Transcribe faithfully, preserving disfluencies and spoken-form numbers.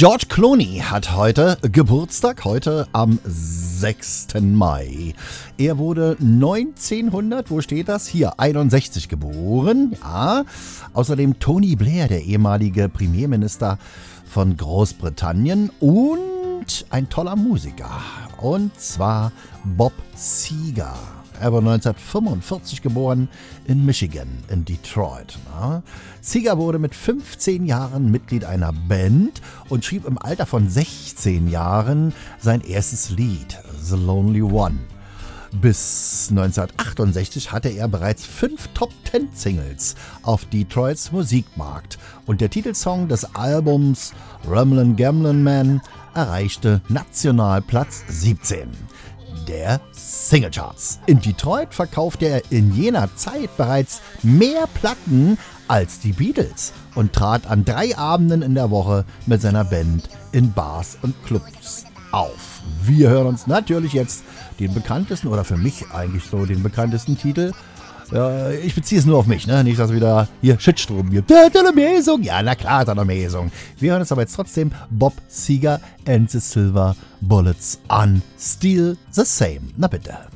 George Clooney hat heute Geburtstag, heute am sechsten Mai. Er wurde neunzehnhundert, wo steht das? Hier, einundsechzig geboren. Ja. Außerdem Tony Blair, der ehemalige Premierminister von Großbritannien, und ein toller Musiker. Und zwar Bob Seger. Er wurde neunzehnhundertfünfundvierzig geboren in Michigan, in Detroit. Seger wurde mit fünfzehn Jahren Mitglied einer Band und schrieb im Alter von sechzehn Jahren sein erstes Lied, The Lonely One. Bis neunzehnhundertachtundsechzig hatte er bereits fünf Top-Ten-Singles auf Detroits Musikmarkt und der Titelsong des Albums Ramblin' Gamblin' Man erreichte national Platz siebzehn der Singlecharts. In Detroit verkaufte er in jener Zeit bereits mehr Platten als die Beatles und trat an drei Abenden in der Woche mit seiner Band in Bars und Clubs auf. Wir hören uns natürlich jetzt den bekanntesten, oder für mich eigentlich so den bekanntesten Titel. Äh, ich beziehe es nur auf mich, ne? Nicht, dass wieder hier Shitstrom gibt. Der hat eine Mäsung. Ja, na klar hat er eine Mäsung. Wir hören uns aber jetzt trotzdem Bob Seger and the Silver Bullets an Still the Same. Na bitte.